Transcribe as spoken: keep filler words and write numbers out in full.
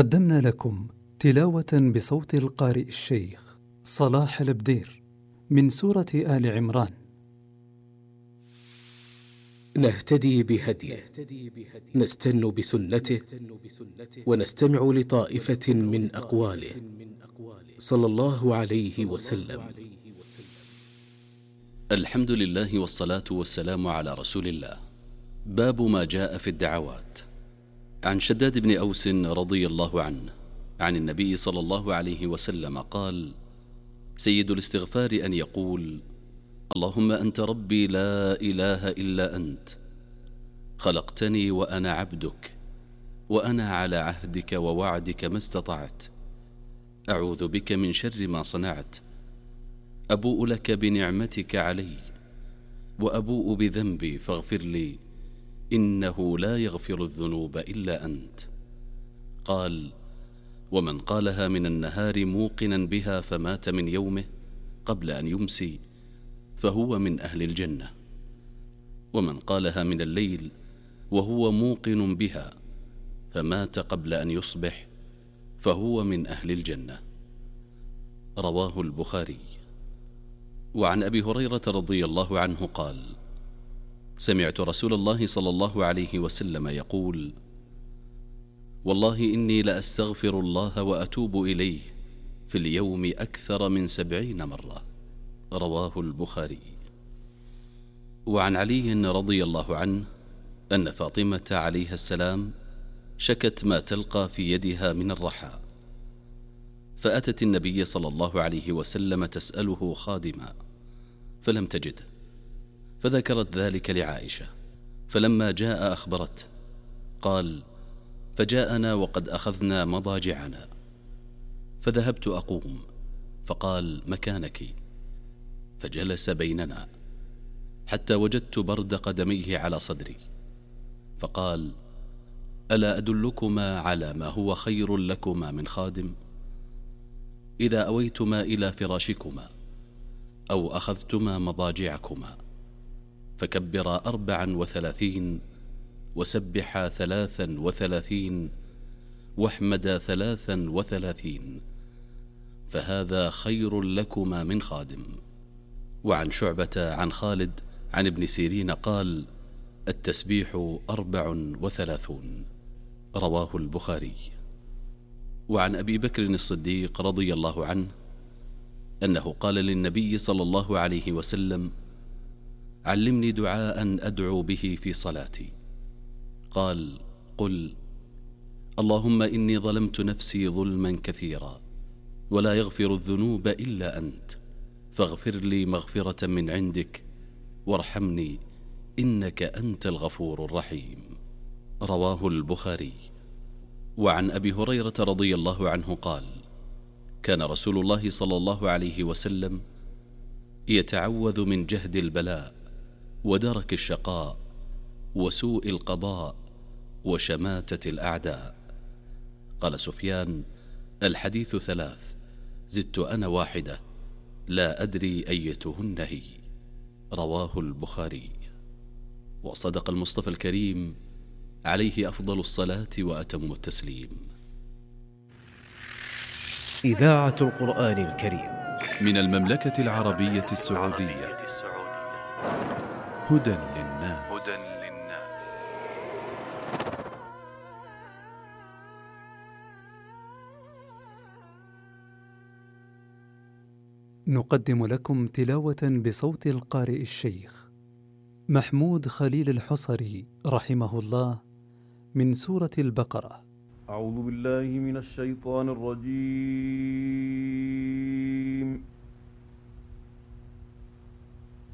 قدمنا لكم تلاوة بصوت القارئ الشيخ صلاح البدير من سورة آل عمران. نهتدي بهديه، نستن بسنته، ونستمع لطائفة من أقواله صلى الله عليه وسلم. الحمد لله والصلاة والسلام على رسول الله. باب ما جاء في الدعوات. عن شداد بن أوس رضي الله عنه عن النبي صلى الله عليه وسلم قال: سيد الاستغفار أن يقول: اللهم أنت ربي لا إله إلا أنت، خلقتني وأنا عبدك، وأنا على عهدك ووعدك ما استطعت، أعوذ بك من شر ما صنعت، أبوء لك بنعمتك علي وأبوء بذنبي فاغفر لي، إنه لا يغفر الذنوب إلا أنت. قال: ومن قالها من النهار موقنا بها فمات من يومه قبل أن يمسي فهو من أهل الجنة، ومن قالها من الليل وهو موقن بها فمات قبل أن يصبح فهو من أهل الجنة. رواه البخاري. وعن أبي هريرة رضي الله عنه قال: سمعت رسول الله صلى الله عليه وسلم يقول: والله إني لأستغفر الله وأتوب إليه في اليوم أكثر من سبعين مرة. رواه البخاري. وعن علي رضي الله عنه أن فاطمة عليها السلام شكت ما تلقى في يدها من الرحى، فأتت النبي صلى الله عليه وسلم تسأله خادما فلم تجده، فذكرت ذلك لعائشة، فلما جاء أخبرته. قال: فجاءنا وقد أخذنا مضاجعنا، فذهبت أقوم، فقال: مكانك، فجلس بيننا حتى وجدت برد قدميه على صدري، فقال: ألا أدلكما على ما هو خير لكما من خادم؟ إذا أويتما إلى فراشكما أو أخذتما مضاجعكما فكبرا أربعا وثلاثين، وسبحا ثلاثا وثلاثين، واحمدا ثلاثا وثلاثين، فهذا خير لكما من خادم. وعن شعبة عن خالد عن ابن سيرين قال: التسبيح أربع وثلاثون. رواه البخاري. وعن أبي بكر الصديق رضي الله عنه أنه قال للنبي صلى الله عليه وسلم: علمني دعاء أدعو به في صلاتي. قال: قل: اللهم إني ظلمت نفسي ظلما كثيرا ولا يغفر الذنوب إلا أنت، فاغفر لي مغفرة من عندك وارحمني إنك أنت الغفور الرحيم. رواه البخاري. وعن أبي هريرة رضي الله عنه قال: كان رسول الله صلى الله عليه وسلم يتعوذ من جهد البلاء ودرك الشقاء وسوء القضاء وشماتة الأعداء. قال سفيان: الحديث ثلاث، زدت أنا واحدة لا أدري أيتهن هي. رواه البخاري. وصدق المصطفى الكريم عليه أفضل الصلاة وأتم التسليم. إذاعة القرآن الكريم من المملكة العربية السعودية. هدى للناس. نقدم لكم تلاوة بصوت القارئ الشيخ محمود خليل الحصري رحمه الله من سورة البقرة. أعوذ بالله من الشيطان الرجيم.